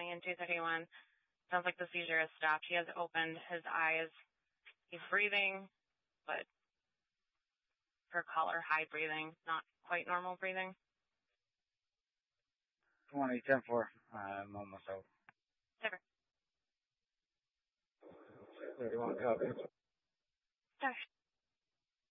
20 and 231. Sounds like the seizure has stopped. He has opened his eyes. He's breathing, but for color, high breathing, not quite normal breathing. 20, 10-4. I'm almost out. Never. 31, copy. Sorry.